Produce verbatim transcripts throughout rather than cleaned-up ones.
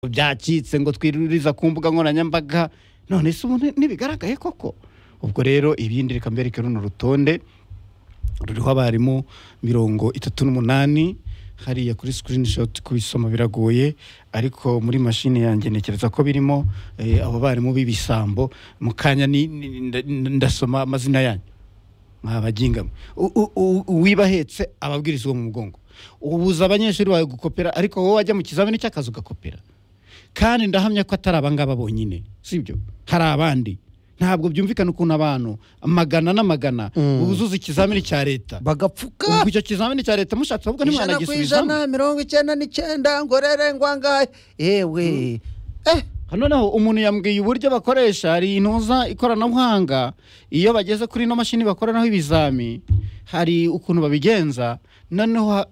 byacitse ngo twiruriza ku mbuga nkoranyambaga none se umuntu nibigaragaye koko ubwo rero ibindi reka mbereke runo rutonde ruriho abarimu mirongo itatu n'umunani hariya kuri screenshot kubisoma biragoye ariko muri machine yanjye nekereza ko birimo eh, abo barimu bibisambo mukanya ni ndasoma amazina yanyu mwabaginga wibahetse ababwirizwa mu mugongo ubuza abanyeshuri bawe gukopera ariko wowe wajya mu kizamini cy'akazi ugakopera kandi ndahamya ko atari abangaba bonyine sibyo hari abandi ntabwo byumvikana ukuntu abantu magana n'amagana ubuzuza ikizamini cya leta bagapfuka ubwo icyo kizamini cya leta mushatse ahubwo ntimwana gisubizamo ijana mirongo icyenda n'icyenda ngorere ngwangaye yewe eh noneho umuntu yambwiye uburyo bakoresha hari intuza ikoranabuhanga iyo bageze kuri ino mashini bakoranaho ibizami hari ukuntu babigenza noneho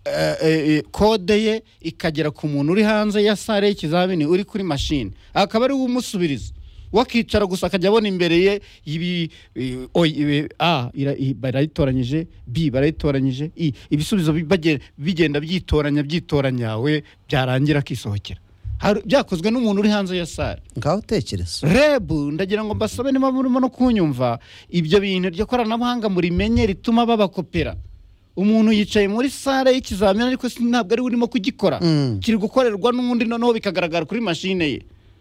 kode ye ikagera ku muntu uri hanze ya sare y'ikizamini uri kuri mashini akaba ari umusubiriza wakicara gusa akajya abona imbere ye ibi a barayitoranyije b barayitoranyije i ibisubizo bigenda byitoranya byitoranya we byarangira akisohokera byakozwe n'umuntu uri hanze ya sare ngaho tekereza rebu ndagira ngo mbasabe niba murimo no kunyumva ibyo bintu ryo koranabuhanga muri menye rituma babakopera umuntu yicaye muri sare y'ikizamini ariko ntabwo ari urimo kugikora kiri gukorerwa n'undi noneho bikagaragara kuri mashine ye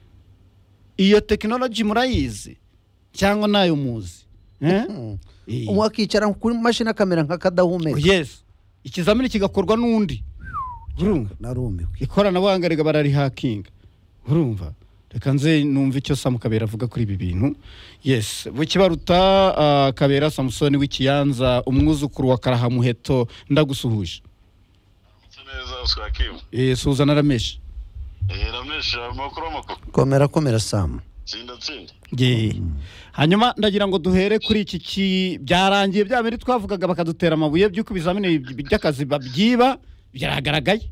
iyo technology murayizi cyangwa nayo muzi eh umwakicara kuri mashine kamera nk'akadahumeka yes ikizamini kigakorwa n'undi urumva narumiwe ikoranabuhanga rega barari hacking urumva reka nze numva icyo Sam Kabera avuga kuri ibi bintu yes bukibaruta uh, Kabera Samson w'ikiyanza umwuzukuru wa Karahamuheto ndagusuhuje neza uswakimu eh Suzana Ramesh eh Ramesh amakuru amakuru komera komera Sam tsinda tsinda ye hanyuma ndagira ngo duhere kuri iki ki byarangiye bya mbere twavugaga bakadutera amabuye by'uko bizamini by'akazi babyiba byaragaragaye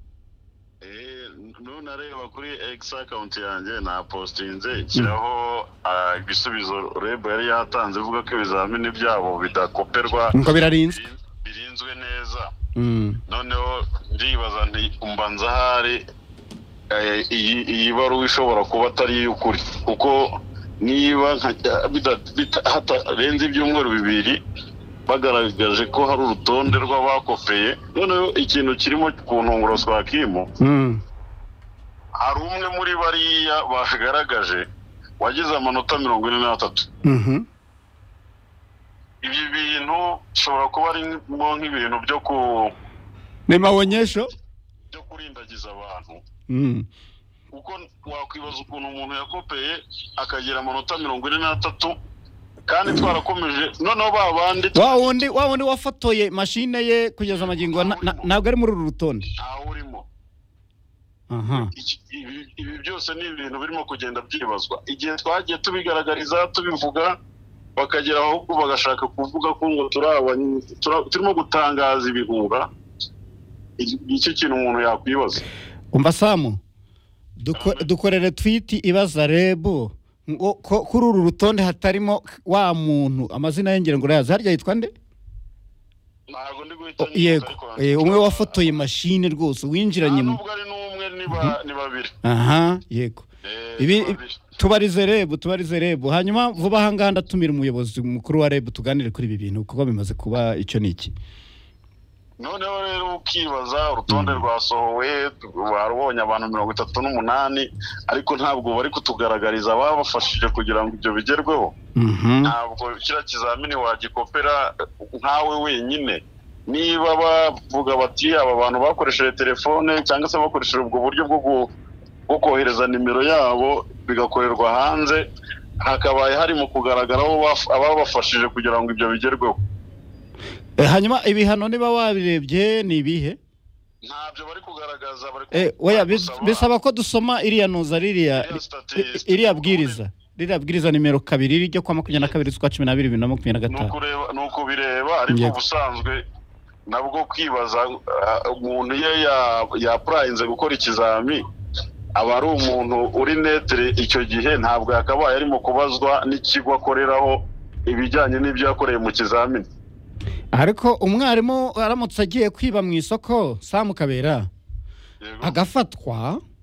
nareba kuri X account yanjye na postinze kiraho ibisubizo Rebo yari yatanze ivuga ko ibizamini byabo bidakoperwa ngo birarinzwe birinzwe neza noneho ndibaza nti umbanza hari iyi baruwa ishobora kuba atari y'ukuri kuko niba hatarenze ibyumweru bibiri bagaragaje ko hari urutonde rw'abakopeye noneho ikintu kirimo ku ntunguro Swakimu hari umwe muri bariya bagaragaje wagize amanota mirongo ine n'atatu ibi bintu bishobora kuba ari nk'ibintu byo ku ni maonyesho byo kurindagiza abantu kuko wakwibaza ukuntu umuntu yakopeye akagira amanota mirongo ine n'atatu kandi twarakomeje noneho babandi wa wundi wa wundi wafotoye mashine ye kugeza amagingo ntabwo ari muri uru rutonde aho urimo aha ibi byose ni ibintu birimo kugenda byibazwa igihe twagiye tubigaragariza tubivuga bakagera ahubwo bagashaka kuvuga ko ngo turabanye turimo gutangaza ibihuha icyo kintu umuntu yakwibaza umva Samu dukorere tweet ibaza Rebo ko kuri uru rutonde hatarimo wa muntu amazina y'ingero ngo yaza harya yitwa nde ntago ndi guhita yego umwe wafotoye mashine rwose winjiranye mu ni babiri aha yego ibi tubarize Rebo tubarize Rebo hanyuma vuba hanga ndatumira umuyobozi mukuru wa Rebo tuganire kuri ibi bintu kuko bimaze kuba icyo niki noneho rero ukibaza urutonde rwasohowe warubonye abantu mirongo itatu n'umunani ariko ntabwo bari kutugaragariza babafashije kugira ngo ibyo bigerweho ntabwo kira kizamini wagikopera nkawe wenyine niba bavuga bati aba bantu bakoresheje telefone cyangwa se bakoresheje ubwo buryo bwo bwo kohereza nimero yabo bigakorerwa hanze hakabaye hari mu kugaragaraho ababafashije kugira ngo ibyo bigerweho hanyuma ibihano niba wabirebye ni ibihe ntabyo bari kugaragaza bari eh oya bisaba ko dusoma iriya nuza ririya iriya bwiriza ririya bwiriza nimero kabiri ryo kwa makumyabiri na kabiri z'ukwa cumi n'abiri bibiri na makumyabiri na gatanu nuko bireba ariko ubusanzwe nabwo kwibaza umuntu ye ya prayinze gukora ikizami aba ari umuntu uri netre icyo gihe ntabwo yakabaye arimo kubazwa n'ikigo akoreraho ibijyanye n'ibyo yakoreye mu kizamini ariko umwarimu aramutse agiye kwiba mu isoko Sam Kabera agafatwa